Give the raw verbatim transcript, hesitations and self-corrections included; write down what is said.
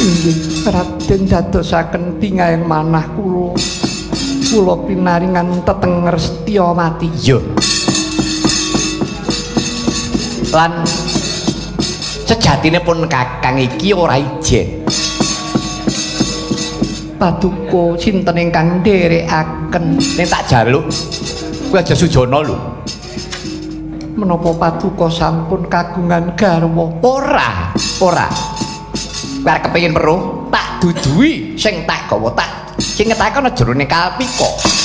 Inggih Raden dadosaken tinggaing manah kula kula pinaringan tetenger setya mati. Iya. Lan sejatine pun kakang iki ora ijen. Paduka sinten ingkang nderekaken Ning tak jaluk kuwi aja sujana lho. menapa paduka sampun kagungan garwa? Ora, ora. Bar kepengin weruh tak duduhi sing tak gawa tak sing ngetake ana jerone kalpika.